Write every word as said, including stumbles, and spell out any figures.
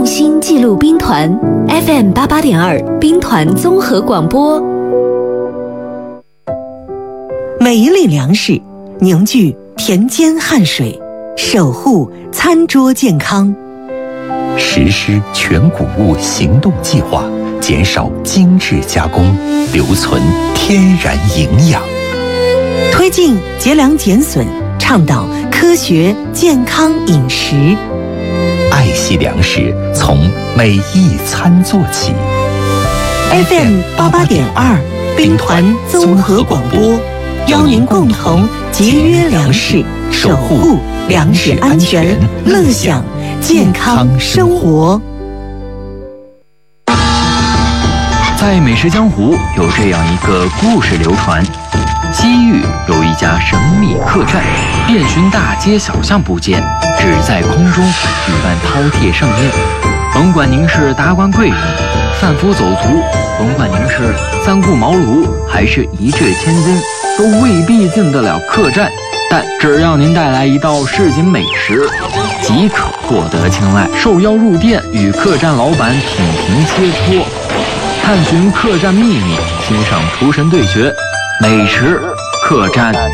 心记录兵团 F M 八八点二兵团综合广播。 每一粒粮食凝聚田间汗水，守护餐桌健康。 实施全谷物行动计划，减少精致加工，留存天然营养。 推进节粮减损，倡导科学健康饮食。 爱惜粮食，从每一餐做起。 F M 八八点二兵团综合广播，邀您共同节约粮食，守护粮食安全，乐享健康生活。 在美食江湖有这样一个故事流传：西域有一家神秘客栈，遍寻大街小巷不见，只在空中举办饕餮盛宴。甭管您是达官贵人、贩夫走卒，甭管您是三顾茅庐还是一掷千金，都未必进得了客栈。但只要您带来一道市井美食，即可获得青睐。受邀入店，与客栈老板品评切磋，探寻客栈秘密，欣赏厨神对决。美食客栈